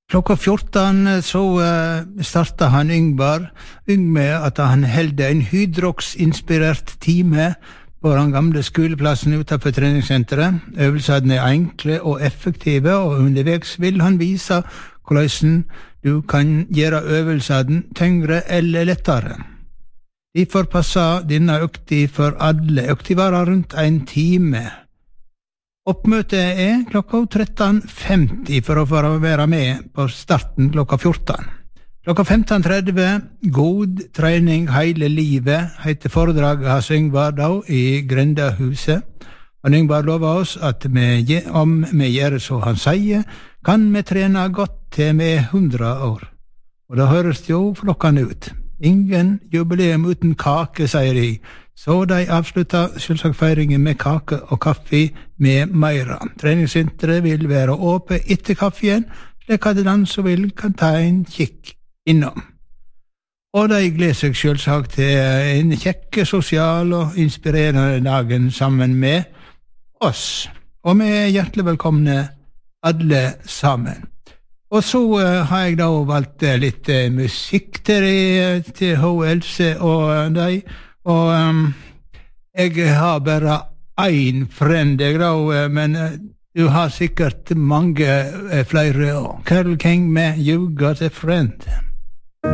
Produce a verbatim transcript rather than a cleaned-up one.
Klokka fjorten så uh, starta han Yngvar Yng med at han helde en hydrox-inspirert time på den gamle skoleplassen utenfor treningssenteret. Øvelsene er enkle og effektive, og underveis vil han vise hvordan du kan gjøre øvelsene tyngre eller lettere. Derfor passer denne økta for alle. Økta varer rundt en time. Oppmøtet er klokka tretten femti for å få være med på starten klokka fjorten. Klokka femten tretti, God trening hele livet, heter foredraget hans Yngvar da i Grendahuset. Og Yngvar lover oss at vi, om vi gjør så han sier, kan vi trene godt til vi er hundre år. Og da høres det jo flokkende ut. Ingen jubileum uten kake, sier de. Så de avslutta selvsagt feiringen med kake og kaffe med meira. Treningssenteret vil være åpent etter kaffen, slik at den som vil kan ta en kikk innom. Og de gleder seg selvsagt til en kjekke, sosial og inspirerende dagen sammen med oss. Og vi er hjertelig velkomne alle sammen. Og så uh, har jeg da valgt uh, litt uh, musikk til, de, til H. Else og uh, de. Og um, jeg har bare ein friend, jeg da, uh, men uh, du har sikkert mange uh, flere. Carole King med You Got a Friend.